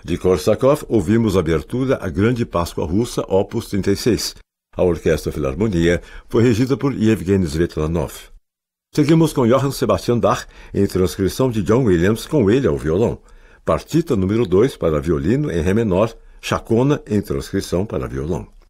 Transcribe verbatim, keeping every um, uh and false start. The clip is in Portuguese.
De Korsakov, ouvimos a abertura A Grande Páscoa Russa, opus trinta e seis. A Orquestra Filarmonia foi regida por Yevgeny Svetlanov. Seguimos com Johann Sebastian Bach, em transcrição de John Williams, com ele ao violão. Partita número dois para violino em Ré menor, Chacona, em transcrição para violão.